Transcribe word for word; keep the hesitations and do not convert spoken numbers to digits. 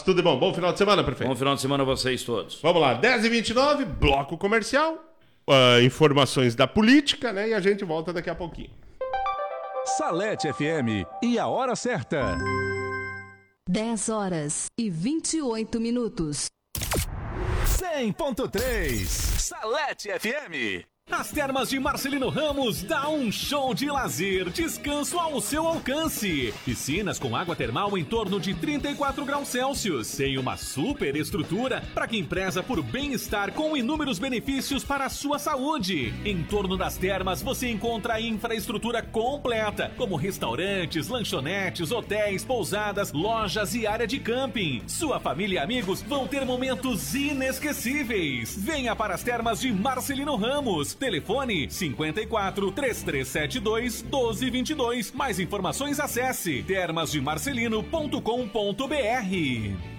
tudo de bom. Bom final de semana, prefeito. Bom final de semana a vocês todos. Vamos lá, dez e vinte e nove, bloco comercial, uh, informações da política, né? E a gente volta daqui a pouquinho. Salete F M e a hora certa. dez horas e vinte e oito minutos. cem ponto três Salete F M. As Termas de Marcelino Ramos dá um show de lazer, descanso ao seu alcance. Piscinas com água termal em torno de trinta e quatro graus Celsius. Tem uma super estrutura para quem preza por bem-estar com inúmeros benefícios para a sua saúde. Em torno das termas você encontra a infraestrutura completa, como restaurantes, lanchonetes, hotéis, pousadas, lojas e área de camping. Sua família e amigos vão ter momentos inesquecíveis. Venha para as Termas de Marcelino Ramos. Telefone cinquenta e quatro, três três sete dois, um dois dois dois. Mais informações acesse termas de marcelino ponto com ponto br.